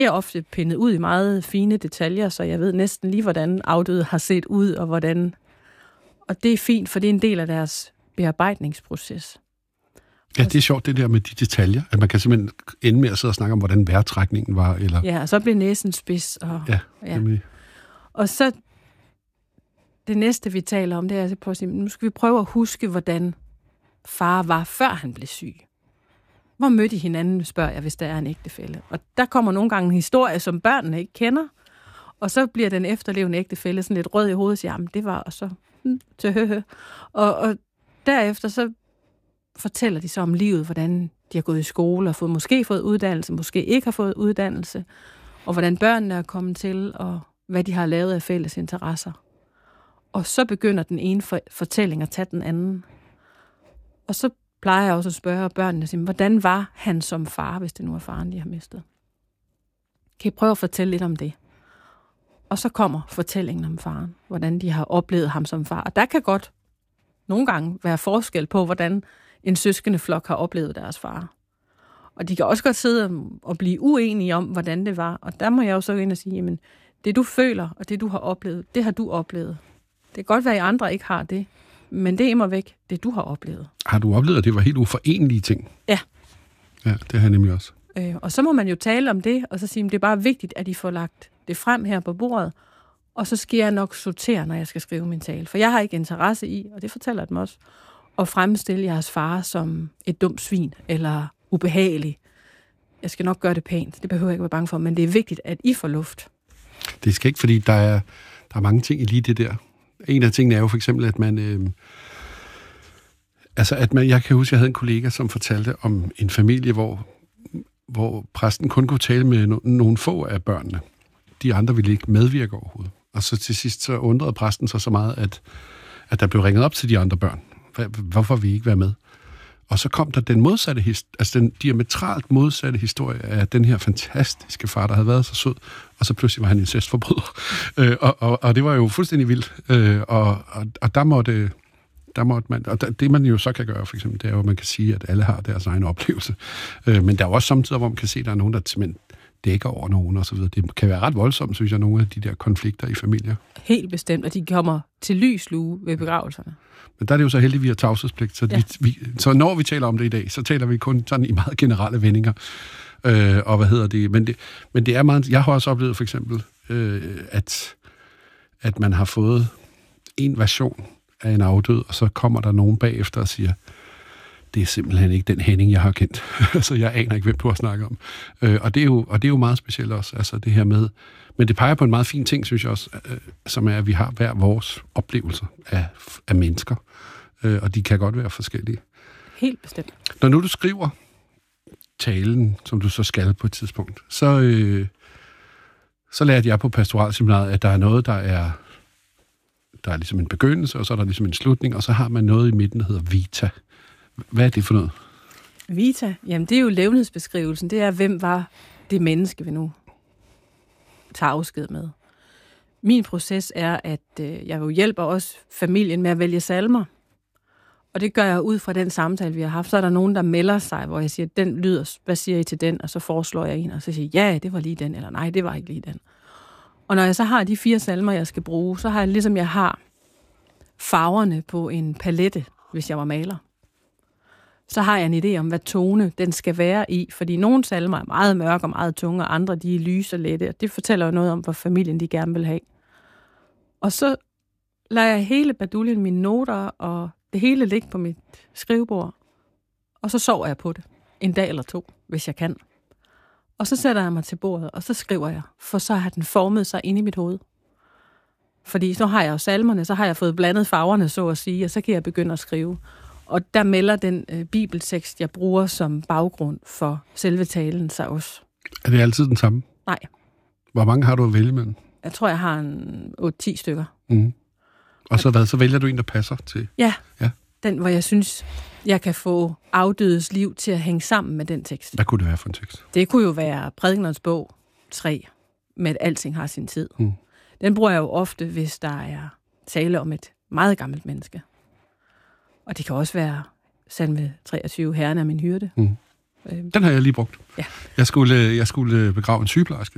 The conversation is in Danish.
Jeg er ofte pindet ud i meget fine detaljer, så jeg ved næsten lige, hvordan afdøde har set ud, og hvordan... Og det er fint, for det er en del af deres bearbejdningsproces. Ja, det er sjovt, det der med de detaljer, at man kan simpelthen ende med at sidde og snakke om, hvordan vejrtrækningen var, eller... Ja, og så bliver næsen spids, og... Ja. Og så... Det næste, vi taler om, det er at sige, nu skal vi prøve at huske, hvordan far var, før han blev syg. Hvor mødte I hinanden, spørger jeg, hvis der er en ægtefælle. Og der kommer nogle gange en historie, som børnene ikke kender, og så bliver den efterlevende ægtefælle sådan lidt rød i hovedet og siger, jamen det var, og så til høhø. Og derefter så fortæller de så om livet, hvordan de har gået i skole og måske fået uddannelse, måske ikke har fået uddannelse, og hvordan børnene er kommet til, og hvad de har lavet af fælles interesser. Og så begynder den ene fortælling at tage den anden. Og så plejer jeg også at spørge børnene, hvordan var han som far, hvis det nu er faren, de har mistet? Kan I prøve at fortælle lidt om det? Og så kommer fortællingen om faren, hvordan de har oplevet ham som far. Og der kan godt nogle gange være forskel på, hvordan en søskendeflok har oplevet deres far. Og de kan også godt sidde og blive uenige om, hvordan det var. Og der må jeg jo så gå ind og sige, jamen, det du føler, og det du har oplevet, det har du oplevet. Det kan godt være, at I andre ikke har det, men det er immer væk, det du har oplevet. Har du oplevet, at det var helt uforenelige ting? Ja. Ja, det har jeg nemlig også. Og så må man jo tale om det, og så sige, at det er bare vigtigt, at I får lagt det frem her på bordet, og så skal jeg nok sortere, når jeg skal skrive min tale. For jeg har ikke interesse i, og det fortæller dem også, at fremstille jeres far som et dumt svin, eller ubehagelig. Jeg skal nok gøre det pænt, det behøver jeg ikke være bange for, men det er vigtigt, at I får luft. Det skal ikke, fordi der er mange ting i lige det der. En af tingene er jo for eksempel, at man... jeg kan huske, at jeg havde en kollega, som fortalte om en familie, hvor præsten kun kunne tale med nogle få af børnene. De andre ville ikke medvirke overhovedet. Og så til sidst så undrede præsten sig så meget, at der blev ringet op til de andre børn. Hvorfor vil I ikke være med? Og så kom der den diametralt modsatte historie af den her fantastiske far, der havde været så sød, og så pludselig var han incestforbryder. Og det var jo fuldstændig vildt. Og der måtte man, og det man jo så kan gøre, for eksempel, det er jo, at man kan sige, at alle har deres egen oplevelse. Men der er også samtidig, hvor man kan se, at der er nogen, der simpelthen dækker over nogen og så videre. Det kan være ret voldsomt, synes jeg, nogle af de der konflikter i familier. Helt bestemt, og de kommer til lyslue ved begravelserne. Men der er det jo så heldigt, vi har tavshedspligt. Så når vi taler om det i dag, så taler vi kun sådan i meget generelle vendinger. Og hvad hedder det? Men det er meget... Jeg har også oplevet for eksempel, at man har fået en version af en afdød, og så kommer der nogen bagefter og siger, det er simpelthen ikke den Henning, jeg har kendt. Så jeg aner ikke, hvem du har snakket om. Og det er jo meget specielt også, altså det her med... Men det peger på en meget fin ting, synes jeg også, som er, at vi har hver vores oplevelser af mennesker. Og de kan godt være forskellige. Helt bestemt. Når nu du skriver talen, som du så skal på et tidspunkt, så lærte jeg på pastoralseminaret, at der er noget, der er ligesom en begyndelse, og så er der ligesom en slutning, og så har man noget i midten, der hedder vita. Hvad er det for noget? Vita? Jamen, det er jo levnedsbeskrivelsen. Det er, hvem var det menneske, vi nu tager afsked med. Min proces er, at jeg jo hjælper også familien med at vælge salmer. Og det gør jeg ud fra den samtale, vi har haft. Så er der nogen, der melder sig, hvor jeg siger, den lyder, hvad siger I til den? Og så foreslår jeg en, og så siger ja, det var lige den, eller nej, det var ikke lige den. Og når jeg så har de 4 salmer, jeg skal bruge, så har jeg ligesom, jeg har farverne på en palette, hvis jeg var maler. Så har jeg en idé om, hvad tone den skal være i. Fordi nogle salmer er meget mørke og meget tunge, og andre de er lyse og lette. Og det fortæller jo noget om, hvad familien de gerne vil have. Og så lader jeg hele baduljen, mine noter og det hele ligge på mit skrivebord. Og så sover jeg på det. En dag eller 2, hvis jeg kan. Og så sætter jeg mig til bordet, og så skriver jeg. For så har den formet sig inde i mit hoved. Fordi så har jeg jo salmerne, så har jeg fået blandet farverne, så at sige, og så kan jeg begynde at skrive. Og der melder den bibeltekst, jeg bruger som baggrund for selve talen sig også. Er det altid den samme? Nej. Hvor mange har du at vælge mellem? Jeg tror, jeg har en 8-10 stykker. Mm. Og så vælger du en, der passer til? Ja. Den, hvor jeg synes, jeg kan få afdødes liv til at hænge sammen med den tekst. Hvad kunne det være for en tekst? Det kunne jo være Prædikernes bog 3, med at alting har sin tid. Mm. Den bruger jeg jo ofte, hvis der er tale om et meget gammelt menneske. Og det kan også være salme 23, Herren er min hyrde. Mm. Den har jeg lige brugt. Ja. Jeg skulle begrave en sygeplejerske,